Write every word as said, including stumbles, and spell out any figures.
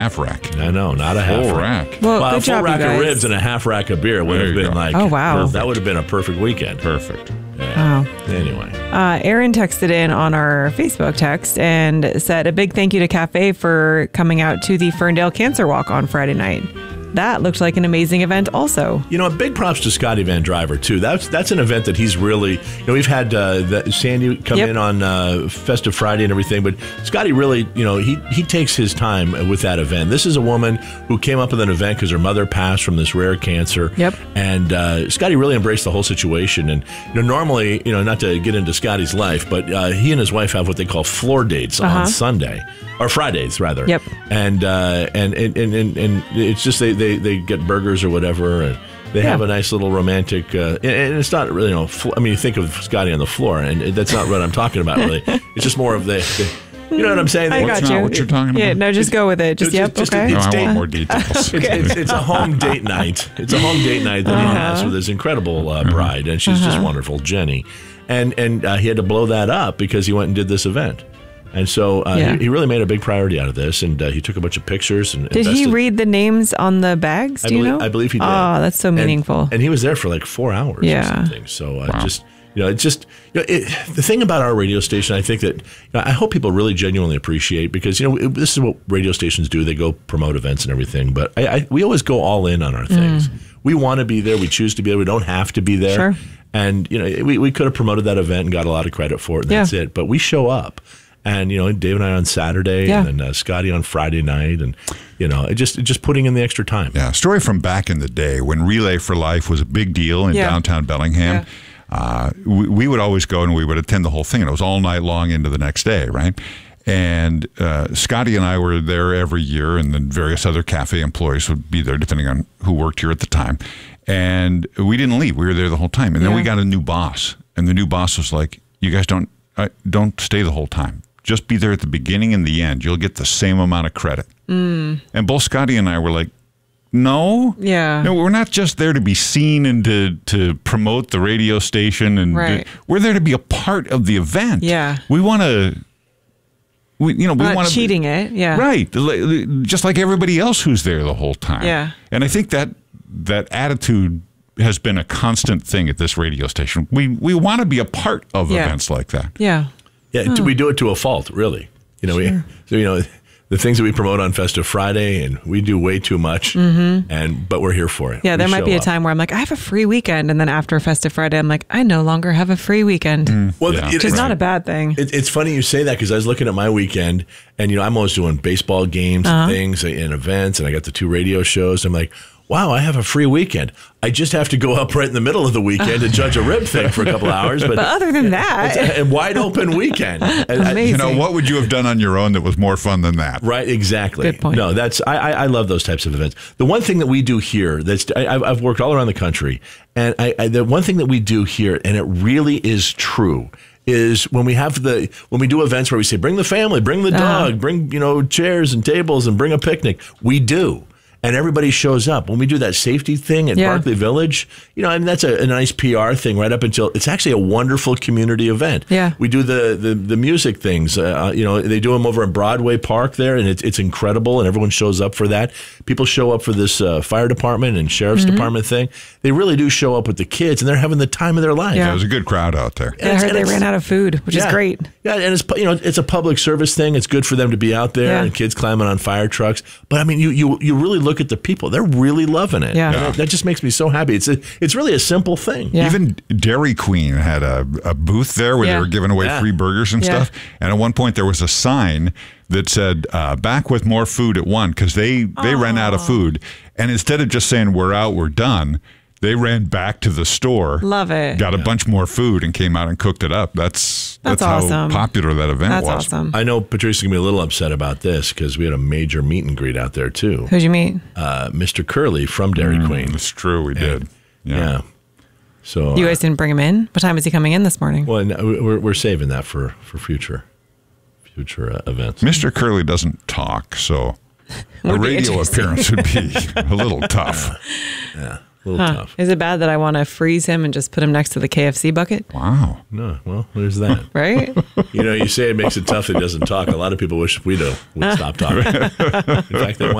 Half rack. I know, not a half Full rack. rack. Well, well good a full job, you rack of guys. ribs and a half rack of beer would There have you been go. like, Oh, wow. that would have been a perfect weekend. Perfect. Yeah. Wow. Anyway. Uh, Aaron texted in on our Facebook text and said a big thank you to Cafe for coming out to the Ferndale Cancer Walk on Friday night. That looked like an amazing event also. You know, big props to Scotty Van Driver, too. That's that's an event that he's really, you know, we've had uh, the, Sandy come Yep. in on uh, Festive Friday and everything, but Scotty really, you know, he, he takes his time with that event. This is a woman who came up with an event because her mother passed from this rare cancer. Yep. And uh, Scotty really embraced the whole situation. And, you know, normally, you know, not to get into Scotty's life, but uh, he and his wife have what they call floor dates Uh-huh. on Sunday. Or Fridays, rather. Yep. And, uh, and, and, and, and, and it's just they, they, they get burgers or whatever, and they have Yeah. a nice little romantic, uh, and, and it's not really, you know, fl- I mean, you think of Scotty on the floor, and that's not what I'm talking about, really. It's just more of the, the you know what I'm saying? I What's got not you. what you're talking Yeah, about? no, just go with it. Just, it's yep, just- okay. No, It's I date- want more details. It's, it's, it's a home date night. It's a home date night that he has with his incredible uh, bride, and she's just wonderful, Jenny. And and uh, he had to blow that up because he went and did this event. And so uh, Yeah. he, he really made a big priority out of this, and uh, he took a bunch of pictures. And Did he invested- read the names on the bags? I Do you believe, know? I believe he did. Oh, that's so And- meaningful. And, he was there for like four hours Yeah. or something. So uh, Wow. just, you know, it's just, you know, it, the thing about our radio station, I think that, you know, I hope people really genuinely appreciate, because, you know, it, this is what radio stations do. They go promote events and everything. But I, I, we always go all in on our things. We want to be there. We choose to be there. We don't have to be there. Sure. And, you know, we, we could have promoted that event and got a lot of credit for it, and Yeah. that's it. But we show up. And, you know, Dave and I on Saturday, Yeah. and then uh, Scotty on Friday night, and, you know, it just it just putting in the extra time. Yeah, story from back in the day when Relay for Life was a big deal in Yeah. downtown Bellingham. Uh, we, we would always go and we would attend the whole thing, and it was all night long into the next day, right? And uh, Scotty and I were there every year, and then various other cafe employees would be there, depending on who worked here at the time. And we didn't leave; we were there the whole time. And then Yeah. we got a new boss, and the new boss was like, "You guys don't uh, don't stay the whole time. Just be there at the beginning and the end. You'll get the same amount of credit." Mm. And both Scotty and I were like, "No, Yeah. no, we're not just there to be seen and to to promote the radio station, and Right. to- we're there to be a part of the event. Yeah. we want to." We, you know, we Not want to cheating it. Yeah. right, li- just like everybody else who's there the whole time. Yeah. And I think that that attitude has been a constant thing at this radio station. We we want to be a part of Yeah. events like that. Yeah. Yeah, we do it to a fault, really. You know, we so you know the things that we promote on Festive Friday, and we do way too much. Mm-hmm. And but we're here for it. Yeah, there We might show be a up. time where I'm like, I have a free weekend. And then after Festive Friday, I'm like, I no longer have a free weekend. Well, Yeah. it- Which is it's, not a bad thing. it, it's funny you say that, because I was looking at my weekend, and you know I'm always doing baseball games Uh-huh. and things and events, and I got the two radio shows. I'm like, wow, I have a free weekend. I just have to go up right in the middle of the weekend and judge a rib thing for a couple hours. But, But other than that, it's a, a wide open weekend. And I- Amazing. You know, what would you have done on your own that was more fun than that? Right, exactly. Good point. No, that's I, I I love those types of events. The one thing that we do here, that's I, I've I've worked all around the country, and I, I the one thing that we do here, and it really is true, is when we have the when we do events where we say bring the family, bring the Uh-huh. dog, bring you know chairs and tables, and bring a picnic. We do. And everybody shows up. When we do that safety thing at Yeah. Barclay Village, you know, I mean, that's a, a nice P R thing right up until it's actually a wonderful community event. Yeah. We do the the, the music things. Uh, you know, they do them over in Broadway Park there, and it's it's incredible, and everyone shows up for that. People show up for this uh, fire department and sheriff's Mm-hmm. department thing. They really do show up with the kids, and they're having the time of their life. Yeah. There was a good crowd out there. I heard they ran out of food, which is Yeah. great. Yeah, and it's you know it's a public service thing. It's good for them to be out there, Yeah. and kids climbing on fire trucks. But I mean, you you you really look at the people; they're really loving it. Yeah. And Yeah. that- that just makes me so happy. It's a, it's really a simple thing. Yeah. Even Dairy Queen had a, a booth there where Yeah. they were giving away Yeah. free burgers and Yeah. stuff. And at one point, there was a sign that said, uh, back with more food at one, because they, they ran out of food. And instead of just saying, we're out, we're done, they ran back to the store, Love it. got a bunch more food, and came out and cooked it up. That's That's that's, how awesome. popular that event That's was. awesome. I know Patricia's gonna be a little upset about this because we had a major meet and greet out there too. Who'd you meet? Uh, Mister Curley from Dairy Queen. It's true, we did. Yeah. Yeah. So You uh, guys didn't bring him in? What time is he coming in this morning? well, no, we're we're saving that for for future future uh, events. Mister Curley doesn't talk, so a Would be radio interesting. appearance would be a little tough. A little Huh. tough. Is it bad that I want to freeze him and just put him next to the K F C bucket? Wow. No, well, there's that. Right? You know, you say it makes it tough that he doesn't talk. A lot of people wish we do would stop talking. In fact, they want